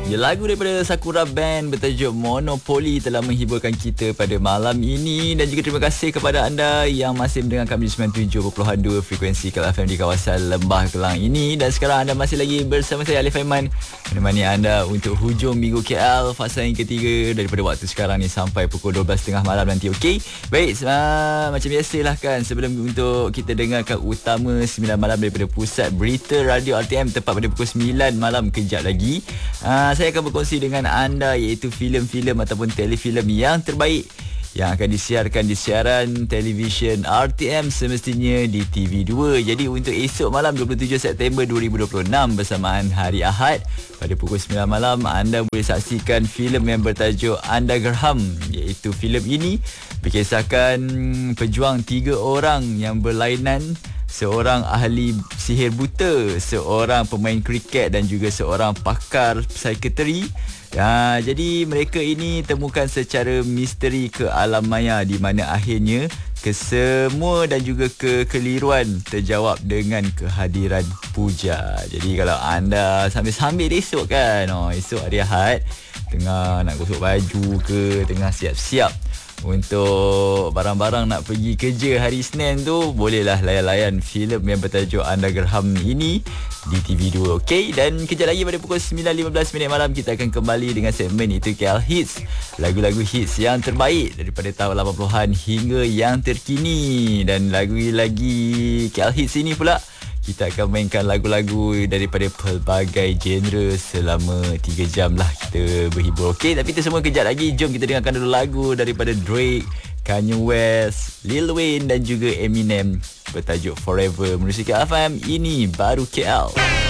Lagu daripada Sakura Band bertajuk Monopoly telah menghiburkan kita pada malam ini. Dan juga terima kasih kepada anda yang masih mendengarkan kami 97.2 frekuensi KL FM di kawasan Lembah Kelang ini. Dan sekarang anda masih lagi bersama saya Alif Aiman, menemani anda untuk hujung minggu KL fasa yang ketiga daripada waktu sekarang ni sampai pukul 12.30 malam nanti. Okey, baik, macam biasalah kan, sebelum untuk kita dengarkan utama 9 malam daripada Pusat Berita Radio RTM tepat pada pukul 9 malam kejap lagi, saya akan berkongsi dengan anda iaitu filem-filem ataupun telefilem yang terbaik yang akan disiarkan di siaran televisyen RTM semestinya di TV2. Jadi untuk esok malam 27 September 2026 bersamaan hari Ahad pada pukul 9 malam, anda boleh saksikan filem yang bertajuk Anda Gerham, iaitu filem ini berkisahkan pejuang 3 orang yang berlainan, seorang ahli sihir buta, seorang pemain kriket dan juga seorang pakar psikiatri. Jadi mereka ini temukan secara misteri ke alam maya, di mana akhirnya kesemua dan juga kekeliruan terjawab dengan kehadiran Puja. Jadi kalau anda sambil-sambil esok kan, esok hari Ahad, tengah nak gosok baju ke, tengah siap-siap untuk barang-barang nak pergi kerja hari Isnin tu, bolehlah layan-layan filem yang bertajuk Anda Gerham ini di TV2. Okey, dan kejap lagi pada pukul 9.15 malam kita akan kembali dengan segmen itu KL Hits, lagu-lagu hits yang terbaik daripada tahun 80-an hingga yang terkini. Dan lagi KL Hits ini pula kita akan mainkan lagu-lagu daripada pelbagai genre selama 3 jam lah kita berhibur. Okey, tapi itu semua kejap lagi. Jom kita dengarkan dulu lagu daripada Drake, Kanye West, Lil Wayne dan juga Eminem bertajuk Forever. Menerusi KL FM, ini baru KL.